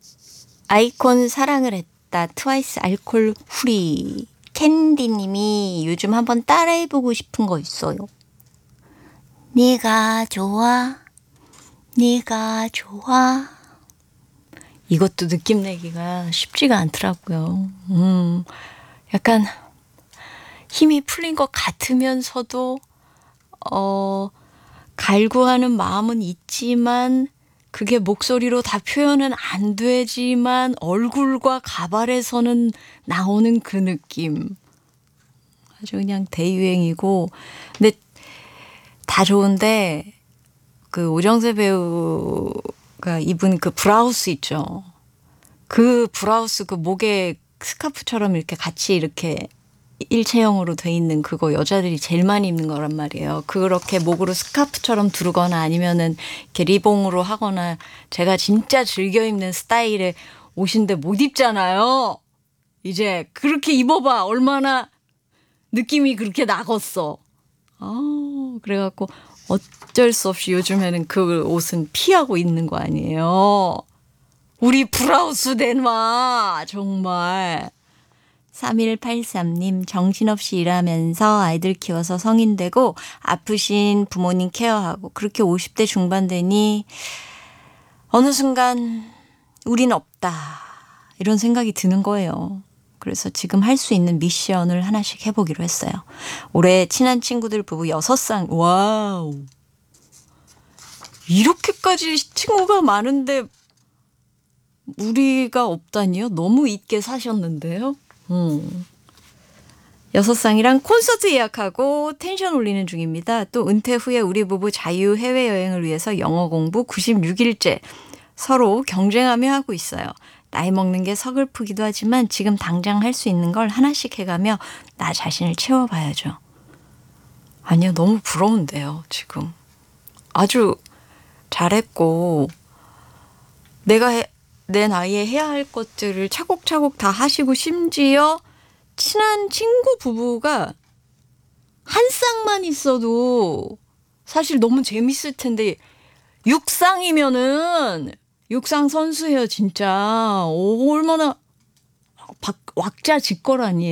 아이콘 사랑을 했다. 트와이스 알콜 프리. 캔디님이 요즘 한번 따라해보고 싶은 거 있어요. 네가 좋아. 네가 좋아. 이것도 느낌 내기가 쉽지가 않더라고요. 약간 힘이 풀린 것 같으면서도 갈구하는 마음은 있지만 그게 목소리로 다 표현은 안 되지만 얼굴과 가발에서는 나오는 그 느낌. 아주 그냥 대유행이고. 근데 다 좋은데 그 오정세 배우가 입은 그 브라우스 있죠. 그 브라우스 그 목에 스카프처럼 이렇게 같이 이렇게 일체형으로 돼 있는 그거 여자들이 제일 많이 입는 거란 말이에요. 그렇게 목으로 스카프처럼 두르거나 아니면은 이렇게 리봉으로 하거나 제가 진짜 즐겨 입는 스타일의 옷인데 못 입잖아요. 이제 그렇게 입어봐. 얼마나 느낌이 그렇게 나겠어. 그래갖고 어쩔 수 없이 요즘에는 그 옷은 피하고 있는 거 아니에요. 우리 브라우스 내놔. 정말. 3183님 정신없이 일하면서 아이들 키워서 성인 되고 아프신 부모님 케어하고 그렇게 50대 중반 되니 어느 순간 우린 없다 이런 생각이 드는 거예요. 그래서 지금 할 수 있는 미션을 하나씩 해보기로 했어요. 올해 친한 친구들 부부 6쌍. 와우. 이렇게까지 친구가 많은데 우리가 없다니요? 너무 있게 사셨는데요. 6쌍이랑 콘서트 예약하고 텐션 올리는 중입니다. 또 은퇴 후에 우리 부부 자유 해외여행을 위해서 영어 공부 96일째 서로 경쟁하며 하고 있어요. 나이 먹는 게 서글프기도 하지만 지금 당장 할 수 있는 걸 하나씩 해가며 나 자신을 채워봐야죠. 아니요, 너무 부러운데요, 지금. 아주 잘했고 내가 내 나이에 해야 할 것들을 차곡차곡 다 하시고 심지어 친한 친구 부부가 한 쌍만 있어도 사실 너무 재밌을 텐데 6쌍이면은 6쌍 선수예요 진짜. 얼마나 왁자지껄 아니에요.